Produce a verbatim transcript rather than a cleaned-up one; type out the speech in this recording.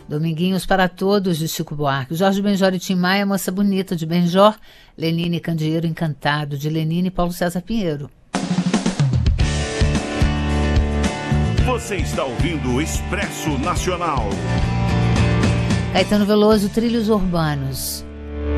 Dominguinhos para Todos, de Chico Buarque. Jorge Benjor e Tim Maia, Moça Bonita, de Benjor. Lenine Candeeiro Encantado, de Lenine e Paulo César Pinheiro. Você está ouvindo o Expresso Nacional. Caetano Veloso, Trilhos Urbanos.